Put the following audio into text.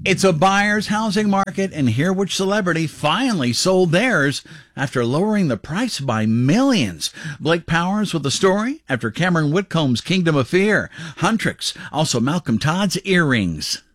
It's a buyer's housing market, and hear which celebrity finally sold theirs after lowering the price by millions. Blake Powers with the story after Cameron Whitcomb's Kingdom of Fear. Huntrix, also Malcolm Todd's Earrings.